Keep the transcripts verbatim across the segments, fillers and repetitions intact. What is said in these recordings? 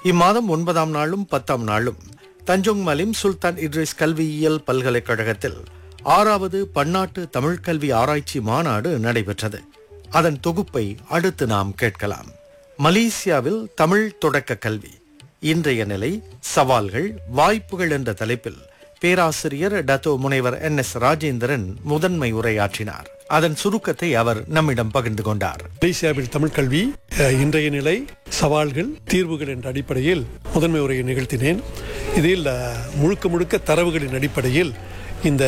இம்மாதம் ஒன்பதாம் நாளும் பத்தாம் நாளும் தஞ்சோங் மலிம் சுல்தான் இட்ரிஸ் கல்வியியல் பல்கலைக்கழகத்தில் ஆறாவது பன்னாட்டு தமிழ் கல்வி ஆராய்ச்சி மாநாடு நடைபெற்றது. அதன் தொகுப்பை அடுத்து நாம் கேட்கலாம். மலேசியாவில் தமிழ் தொடக்க கல்வி இன்றைய நிலை, சவால்கள், வாய்ப்புகள் என்ற தலைப்பில் பேராசிரியர் டத்தோ முனைவர் என் எஸ் ராஜேந்திரன் முதன்மை உரையாற்றினார். அதன் சுருக்கத்தை அவர் நம்மிடம் பகிர்ந்து கொண்டார். மலேசியாவில் தமிழ் கல்வி இன்றைய நிலை, சவால்கள், தீர்வுகள் என்ற அடிப்படையில் முதன்மை உரையை நிகழ்த்தினேன். இதில் முழுக்க முழுக்க தரவுகளின் அடிப்படையில் இந்த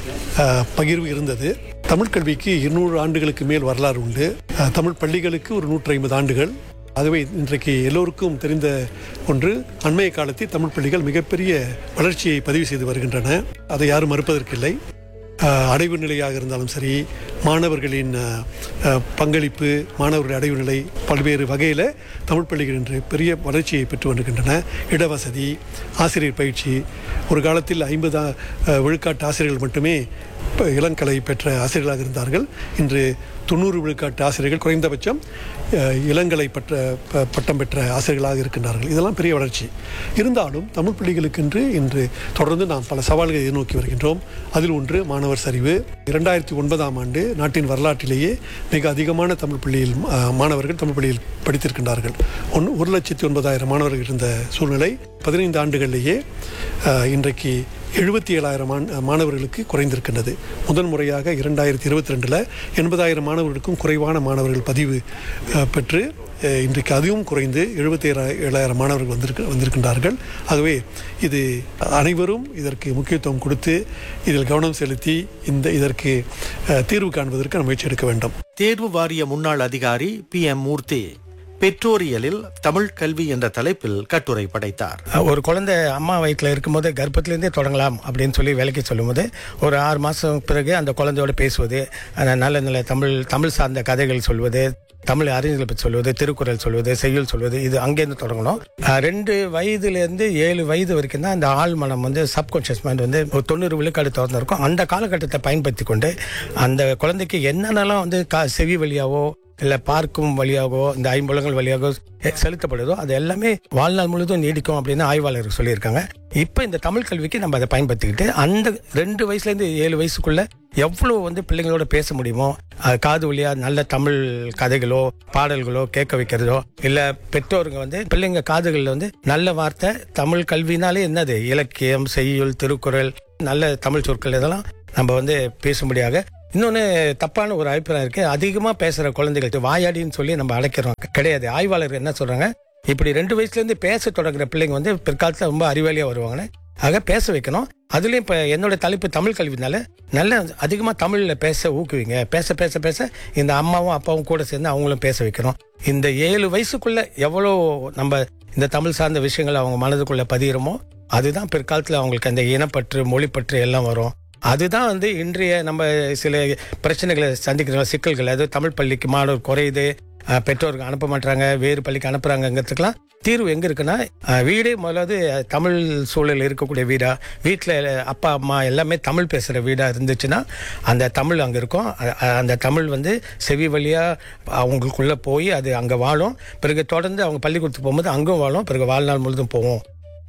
பகிர்வு இருந்தது. தமிழ் கல்விக்கு இருநூறு ஆண்டுகளுக்கு மேல் வரலாறு உண்டு. தமிழ் பள்ளிகளுக்கு ஒரு நூற்றி ஐம்பது ஆண்டுகள். ஆகவே இன்றைக்கு எல்லோருக்கும் தெரிந்த ஒன்று, அண்மைய காலத்தில் தமிழ் பள்ளிகள் மிகப்பெரிய வளர்ச்சியை பதிவு செய்து வருகின்றன. அதை யாரும் மறுப்பதற்கில்லை. அடைவு நிலையாக இருந்தாலும் சரி, மாணவர்களின் பங்களிப்பு, மாணவர்கள் அடைவு நிலை பல்வேறு வகையில் தமிழ் பள்ளிகள் இன்று பெரிய வளர்ச்சியை பெற்று வருகின்றன. இடவசதி, ஆசிரியர் பயிற்சி, ஒரு காலத்தில் ஐம்பது விழுக்காட்டு ஆசிரியர்கள் மட்டுமே இளங்கலை பெற்ற ஆசிரியர்களாக இருந்தார்கள். இன்று தொண்ணூறு விழுக்காட்டு ஆசிரியர்கள் குறைந்தபட்சம் இளங்கலை பட்ட பட்டம் பெற்ற ஆசிரியர்களாக இருக்கின்றார்கள். இதெல்லாம் பெரிய வளர்ச்சி. இருந்தாலும் தமிழ் பள்ளிகளுக்கென்று இன்று தொடர்ந்து நாம் பல சவால்களை எதிர்நோக்கி வருகின்றோம். அதில் ஒன்று மாணவர் சரிவு. இரண்டாயிரத்தி ஒன்பதாம் ஆண்டு நாட்டின் வரலாற்றிலேயே மிக அதிகமான தமிழ் பள்ளியில் மாணவர்கள் தமிழ் பள்ளியில் படித்திருக்கின்றார்கள். ஒன்று ஒரு லட்சத்தி ஒன்பதாயிரம் மாணவர்கள் இருந்த சூழ்நிலை பதினைந்து ஆண்டுகளிலேயே இன்றைக்கு எழுபத்தி ஏழாயிரம் மாணவர்களுக்கு குறைந்திருக்கின்றது. முதன் முறையாக இரண்டாயிரத்தி இருபத்தி ரெண்டில் எண்பதாயிரம் மாணவர்களுக்கும் குறைவான மாணவர்கள் பதிவு பெற்று இன்றைக்கு அதுவும் குறைந்து எழுபத்தி ஏழா ஏழாயிரம் மாணவர்கள் வந்திருக்கு வந்திருக்கின்றார்கள். ஆகவே இது அனைவரும் இதற்கு முக்கியத்துவம் கொடுத்து இதில் கவனம் செலுத்தி இந்த இதற்கு தீர்வு காண்பதற்கு நம்ம முயற்சி எடுக்க வேண்டும். தேர்வு வாரிய முன்னாள் அதிகாரி பி எம் மூர்த்தி பெற்றோரியலில் தமிழ் கல்வி என்ற தலைப்பில் கட்டுரை படைத்தார். ஒரு குழந்தை அம்மா வயிற்றில் இருக்கும்போது கர்ப்பத்திலேருந்தே தொடங்கலாம் அப்படின்னு சொல்லி விலைக்கு சொல்லும்போது ஒரு ஆறு மாதம் பிறகு அந்த குழந்தையோட பேசுவது, நல்ல நல்ல தமிழ் தமிழ் சார்ந்த கதைகள் சொல்வது, தமிழ் அறிஞர்களை பற்றி சொல்வது, திருக்குறள் சொல்வது, செய்யுள் சொல்வது, இது அங்கேருந்து தொடங்கணும். ரெண்டு வயதுலேருந்து ஏழு வயது வரைக்கும் தான் அந்த ஆள் மனம் வந்து சப்கான்ஷியஸ் மைண்ட் வந்து ஒரு தொண்ணூறு விழுக்காடு திறந்திருக்கும். அந்த காலகட்டத்தை பயன்படுத்தி கொண்டு அந்த குழந்தைக்கு என்னென்னலாம் வந்து கா செவி வழியாவோ இல்லை பார்க்கும் வழியாகவோ இந்த ஐம்புலங்கள் வழியாக செலுத்தப்படுதோ அது எல்லாமே வாழ்நாள் முழுவதும் நீடிக்கும் அப்படின்னு ஆய்வாளர்கள் சொல்லியிருக்காங்க. இப்போ இந்த தமிழ் கல்விக்கு நம்ம அதை பயன்படுத்திக்கிட்டு அந்த ரெண்டு வயசுலேருந்து ஏழு வயசுக்குள்ள எவ்வளோ வந்து பிள்ளைங்களோட பேச முடியுமோ, காது வழியா நல்ல தமிழ் கதைகளோ பாடல்களோ கேட்க வைக்கிறதோ, இல்லை பெற்றோருங்க வந்து பிள்ளைங்க காதுகளில் வந்து நல்ல வார்த்தை, தமிழ் கல்வினாலே என்னது இலக்கியம், செய்யுள், திருக்குறள், நல்ல தமிழ் சொற்கள் இதெல்லாம் நம்ம வந்து பேசும்படியாக. இன்னொன்று தப்பான ஒரு அபிப்பிராயம் இருக்கு, அதிகமாக பேசுகிற குழந்தைகளுக்கு வாயாடின்னு சொல்லி நம்ம அழைக்கிறோம். கிடையாது. ஆய்வாளர்கள் என்ன சொல்கிறாங்க, இப்படி ரெண்டு வயசுலேருந்து பேச தொடங்குற பிள்ளைங்க வந்து பிற்காலத்தில் ரொம்ப அறிவாளியாக வருவாங்கன்னு. ஆக பேச வைக்கணும். அதுலேயும் இப்போ என்னோட தலைப்பு தமிழ் கல்வினால நல்ல அதிகமாக தமிழில் பேச ஊக்குவிங்க. பேச பேச பேச இந்த அம்மாவும் அப்பாவும் கூட சேர்ந்து அவங்களும் பேச வைக்கணும். இந்த ஏழு வயசுக்குள்ள எவ்வளோ நம்ம இந்த தமிழ் சார்ந்த விஷயங்கள் அவங்க மனதுக்குள்ளே பதிகிறோமோ அதுதான் பிற்காலத்தில் அவங்களுக்கு அந்த இனப்பற்று, மொழிப்பற்று எல்லாம் வரும். அதுதான் வந்து இன்றைய நம்ம சில பிரச்சனைகளை சந்திக்கிற சிக்கல்கள். அது தமிழ் பள்ளிக்கு மாணவர் குறையுது, பெற்றோருக்கு அனுப்ப மாட்டாங்க, வேறு பள்ளிக்கு அனுப்புறாங்கிறதுக்கெல்லாம் தீர்வு எங்கே இருக்குன்னா, வீடே முதலாவது தமிழ் சூழல் இருக்கக்கூடிய வீடா, வீட்டில் அப்பா அம்மா எல்லாமே தமிழ் பேசுகிற வீடாக இருந்துச்சுன்னா அந்த தமிழ் அங்கே இருக்கும். அந்த தமிழ் வந்து செவி வழியாக அவங்களுக்குள்ளே போய் அது அங்கே வாழும். பிறகு தொடர்ந்து அவங்க பள்ளிக்கூடத்துக்கு போகும்போது அங்கும் வாழும். பிறகு வாழ்நாள் முழுதும் போவோம்.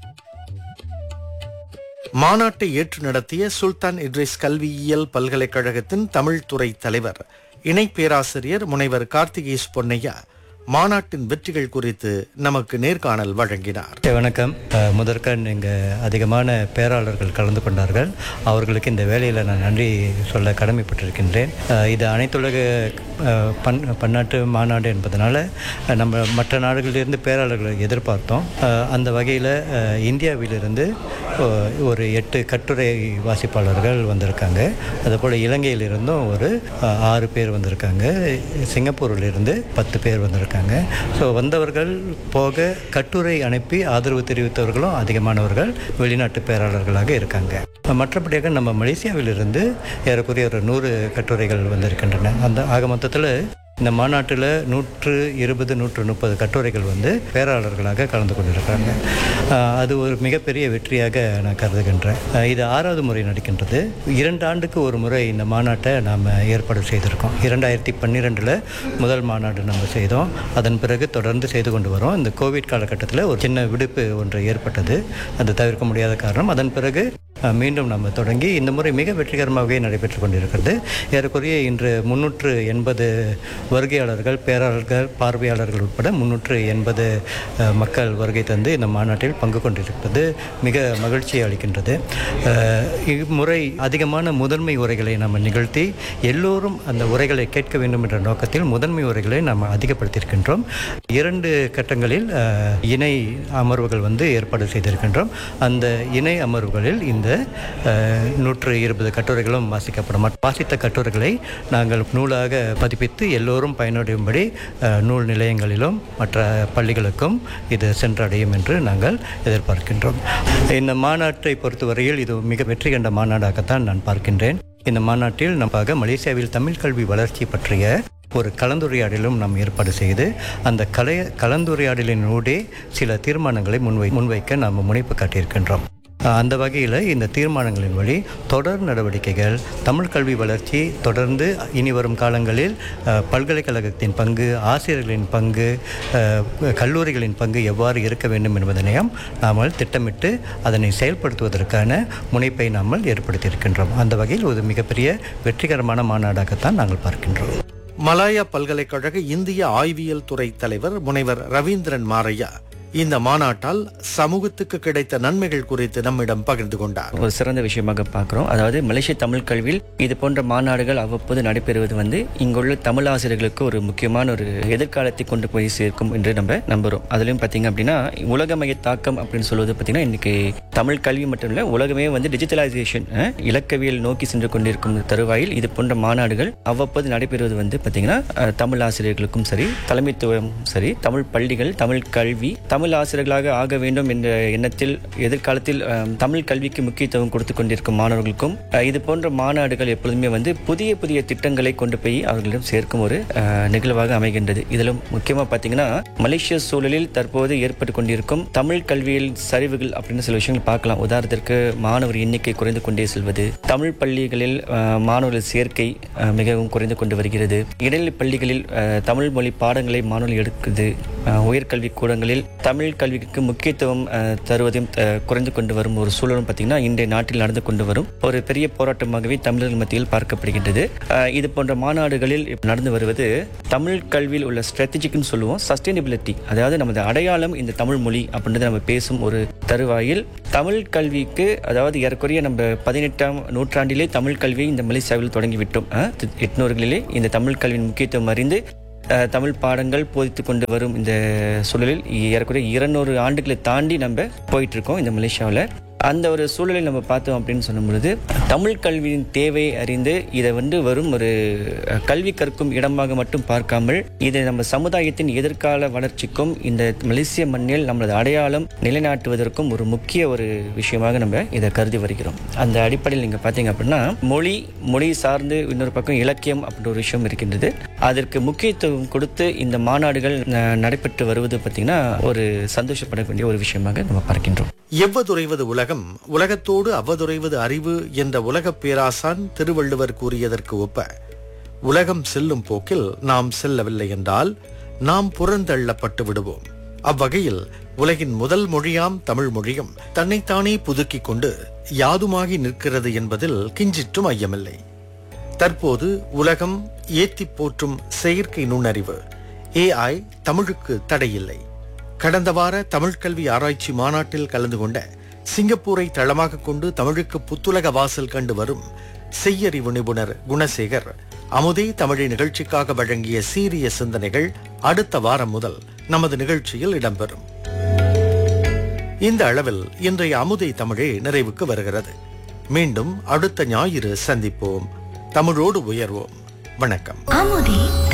மாநாட்டை ஏற்று நடத்திய சுல்தான் இட்ரிஸ் கல்வியியல் பல்கலைக்கழகத்தின் தமிழ் துறை தலைவர் இணை பேராசிரியர் முனைவர் கார்த்திகேஷ் பொன்னையா மாநாட்டின் வெற்றிகள் குறித்து நமக்கு நேர்காணல் வழங்கினார். வணக்கம். முதற்கண் இங்கே அதிகமான பேராளர்கள் கலந்து கொண்டார்கள். அவர்களுக்கு இந்த வேலையில் நான் நன்றி சொல்ல கடமைப்பட்டிருக்கின்றேன். இது அனைத்துலக பன் பன்னாட்டு மாநாடு என்பதனால நம்ம மற்ற நாடுகளிலிருந்து பேராளர்களை எதிர்பார்த்தோம். அந்த வகையில் இந்தியாவிலிருந்து ஒரு எட்டு கட்டுரை வாசிப்பாளர்கள் வந்திருக்காங்க. அதுபோல் இலங்கையிலிருந்தும் ஒரு ஆறு பேர் வந்திருக்காங்க. சிங்கப்பூரிலிருந்து பத்து பேர் வந்திருக்காங்க. ஸோ வந்தவர்கள் போக கட்டுரை அனுப்பி ஆதரவு தெரிவித்தவர்களும் அதிகமானவர்கள் வெளிநாட்டு பேராளர்களாக இருக்காங்க. மற்றபடியாக நம்ம மலேசியாவிலிருந்து ஏறக்குறைய ஒரு நூறு கட்டுரைகள் வந்திருக்கின்றன. அந்த ஆக மொத்தத்தில் இந்த மாநாட்டில் நூற்று இருபது நூற்று முப்பது கட்டுரைகள் வந்து பேராளர்களாக கலந்து கொண்டிருக்கிறாங்க. அது ஒரு மிகப்பெரிய வெற்றியாக நான் கருதுகின்றேன். இது ஆறாவது முறை நடக்கின்றது. இரண்டு ஆண்டுக்கு ஒரு முறை இந்த மாநாட்டை நாம் ஏற்பாடு செய்திருக்கோம். இரண்டாயிரத்தி பன்னிரெண்டில் முதல் மாநாடு நம்ம செய்தோம். அதன் பிறகு தொடர்ந்து செய்து கொண்டு வரோம். இந்த கோவிட் காலகட்டத்தில் ஒரு சின்ன விடுப்பு ஒன்று ஏற்பட்டது. அது தவிர்க்க முடியாத காரணம். அதன் பிறகு மீண்டும் நம்ம தொடங்கி இந்த முறை மிக வெற்றிகரமாகவே நடைபெற்று கொண்டிருக்கிறது. ஏறக்குறைய இன்று முன்னூற்று எண்பது வருகையாளர்கள், பேராளர்கள், பார்வையாளர்கள் உட்பட முன்னூற்று எண்பது மக்கள் வருகை தந்து இந்த மாநாட்டில் பங்கு கொண்டிருக்கிறது. மிக மகிழ்ச்சியை அளிக்கின்றது. இம்முறை அதிகமான முதன்மை உரைகளை நாம் நிகழ்த்தி எல்லோரும் அந்த உரைகளை கேட்க வேண்டும் என்ற நோக்கத்தில் முதன்மை உரைகளை நாம் அதிகப்படுத்தியிருக்கின்றோம். இரண்டு கட்டங்களில் இணை அமர்வுகள் வந்து ஏற்பாடு செய்திருக்கின்றோம். அந்த இணை அமர்வுகளில் இந்த நூற்று இருபது கட்டுரைகளும் வாசிக்கப்படும். வாசித்த கட்டுரைகளை நாங்கள் நூலாக பதிப்பித்து எல்லோரும் பயனடையும்படி நூல் நிலையங்களிலும் மற்ற பள்ளிகளுக்கும் இது சென்றடையும் என்று நாங்கள் எதிர்பார்க்கின்றோம். இந்த மாநாட்டை பொறுத்தவரையில் இது மிக வெற்றி கண்ட மாநாடாகத்தான் நான் பார்க்கின்றேன். இந்த மாநாட்டில் நமக்காக மலேசியாவில் தமிழ் கல்வி வளர்ச்சி பற்றிய ஒரு கலந்துரையாடலும் நாம் ஏற்பாடு செய்து அந்த கலை கலந்துரையாடலினூடே சில தீர்மானங்களை முன்வை முன்வைக்க நாம் முனைப்பு காட்டியிருக்கின்றோம். அந்த வகையில் இந்த தீர்மானங்களின் வழி தொடர் நடவடிக்கைகள், தமிழ் கல்வி வளர்ச்சி தொடர்ந்து இனி வரும் காலங்களில் பல்கலைக்கழகத்தின் பங்கு, ஆசிரியர்களின் பங்கு, கல்லூரிகளின் பங்கு எவ்வாறு இருக்க வேண்டும் என்பதனையும் நாம் திட்டமிட்டு அதனை செயல்படுத்துவதற்கான முனைப்பை நாம் ஏற்படுத்தியிருக்கின்றோம். அந்த வகையில் ஒரு மிகப்பெரிய வெற்றிகரமான மாநாடாகத்தான் நாங்கள் பார்க்கின்றோம். மலாயா பல்கலைக்கழக இந்திய ஆய்வியல் துறை தலைவர் முனைவர் ரவீந்திரன் மாரையா இந்த மாநாட்டால் சமூகத்துக்கு கிடைத்த நன்மைகள் குறித்து நம்மிடம் பகிர்ந்து கொண்டார். ஒரு சிறந்த விஷயமாக பார்க்கிறோம். அதாவது மலேசிய தமிழ் கல்வியில் இது போன்ற மாநாடுகள் அவ்வப்போது நடைபெறுவது வந்து இங்குள்ள தமிழ் ஆசிரியர்களுக்கு ஒரு முக்கியமான ஒரு எதிர்காலத்தை கொண்டு போய் சேர்க்கும் என்று நம்ம நம்புறோம். அதுலயும் பாத்தீங்க அப்படின்னா உலகமய தாக்கம் அப்படின்னு சொல்வது பாத்தீங்கன்னா இன்னைக்கு தமிழ் கல்வி மட்டும் இல்ல, உலகமே வந்து டிஜிட்டலைசேஷன் இலக்கவியல் நோக்கி சென்று கொண்டிருக்கும் தருவாயில் இது போன்ற மாநாடுகள் அவ்வப்போது நடைபெறுவது வந்து பாத்தீங்கன்னா தமிழ் ஆசிரியர்களுக்கும் சரி, தலைமைத்துவம் சரி, தமிழ் பள்ளிகள், தமிழ் கல்வி, தமிழ் ஆசிரியர்களாக ஆக வேண்டும் என்ற எண்ணத்தில் எதிர்காலத்தில் தமிழ் கல்விக்கு முக்கியத்துவம் கொடுத்து கொண்டிருக்கும் மாணவர்களுக்கும் இது போன்ற மாநாடுகள் எப்பொழுதுமே வந்து புதிய புதிய திட்டங்களை கொண்டு போய் அவர்களிடம் சேர்க்கும் ஒரு நிகழ்வாக அமைகின்றது. இதிலும் முக்கியமா பாத்தீங்கன்னா மலேசிய சூழலில் தற்போது ஏற்பட்டு கொண்டிருக்கும் தமிழ் கல்வியில் சரிவுகள் அப்படின்னு சில விஷயங்கள் பார்க்கலாம். உதாரணத்திற்கு மாணவர் எண்ணிக்கை குறைந்து கொண்டே செல்வது, தமிழ் பள்ளிகளில் மாணவர்கள் சேர்க்கை மிகவும் குறைந்து கொண்டு வருகிறது, இடைநிலை பள்ளிகளில் தமிழ் மொழி பாடங்களை மாணவர்கள் எடுக்குது, உயர்கல்வி கூடங்களில் தமிழ் கல்விக்கு முக்கியத்துவம் தருவதையும் குறைந்து கொண்டு வரும் ஒரு சூழலும் பார்த்தீங்கன்னா இன்றைய நாட்டில் நடந்து கொண்டு வரும் ஒரு பெரிய போராட்டமாகவே தமிழர்கள் மத்தியில் பார்க்கப்படுகின்றது. இது போன்ற மாநாடுகளில் நடந்து வருவது தமிழ் கல்வியில் உள்ள ஸ்ட்ராட்டஜிக்னு சொல்லுவோம், சஸ்டைனபிலிட்டி, அதாவது நமது அடையாளம் இந்த தமிழ் மொழி அப்படின்றத நம்ம பேசும் ஒரு தருவாயில் தமிழ் கல்விக்கு, அதாவது ஏறக்குறைய நம்ம பதினெட்டாம் நூற்றாண்டிலே தமிழ் கல்வியை இந்த மலேசியாவில் தொடங்கிவிட்டோம். எட்நூறுகளிலே இந்த தமிழ் கல்வியின் முக்கியத்துவம் அறிந்து தமிழ் பாடங்கள் போதித்து கொண்டு வரும் இந்த சூழலில் ஏறக்குறைய இருநூறு ஆண்டுகளை தாண்டி நம்ம போயிட்டு இருக்கோம் இந்த மலேசியாவில். அந்த ஒரு சூழலை நம்ம பார்த்தோம் அப்படின்னு சொல்லும் பொழுது தமிழ் கல்வியின் தேவையை அறிந்து இதை வந்து வரும் ஒரு கல்வி கற்கும் இடமாக மட்டும் பார்க்காமல் இதை நம்ம சமுதாயத்தின் எதிர்கால வளர்ச்சிக்கும் இந்த மலேசிய மண்ணில் நம்மளது அடையாளம் நிலைநாட்டுவதற்கும் ஒரு முக்கிய ஒரு விஷயமாக நம்ம இதை கருதி வருகிறோம். அந்த அடிப்படையில் நீங்க பார்த்தீங்க அப்படின்னா மொழி மொழி சார்ந்து இன்னொரு பக்கம் இலக்கியம் அப்படின்ற ஒரு விஷயம் இருக்கின்றது. அதற்கு முக்கியத்துவம் கொடுத்து இந்த மாநாடுகள் நடைபெற்று வருவது பார்த்தீங்கன்னா ஒரு சந்தோஷப்பட வேண்டிய ஒரு விஷயமாக நம்ம பார்க்கின்றோம். எவ்வதுறைவது உலகம், உலகத்தோடு அவ்வதுறைவது அறிவு என்ற உலகப் பேராசான் திருவள்ளுவர் கூறியதற்கு ஒப்ப உலகம் செல்லும் போக்கில் நாம் செல்லவில்லை என்றால் நாம் புறந்தள்ளப்பட்டு விடுவோம். அவ்வகையில் உலகின் முதல் மொழியாம் தமிழ் மொழியும் தன்னைத்தானே புதுக்கிக் கொண்டு யாதுமாகி நிற்கிறது என்பதில் கிஞ்சிற்றும் ஐயமில்லை. தற்போது உலகம் ஏத்தி போற்றும் செயற்கை நுண்ணறிவு ஏஐ தமிழுக்கு தடையில்லை. கடந்த வார தமிழ் கல்வி ஆராய்ச்சி மாநாட்டில் கலந்து கொண்ட சிங்கப்பூரை தளமாக கொண்டு தமிழுக்கு புத்துலக வாசல் கண்டு வரும் செய்யறிவு நிபுணர் குணசேகர் அமுதே தமிழை நிகழ்ச்சிக்காக வழங்கிய சீரிய சிந்தனைகள் அடுத்த வாரம் முதல் நமது நிகழ்ச்சியில் இடம்பெறும். இந்த அளவில் இன்றைய அமுதே தமிழே நிறைவுக்கு வருகிறது. மீண்டும் அடுத்த ஞாயிறு சந்திப்போம். தமிழோடு உயர்வோம். வணக்கம்.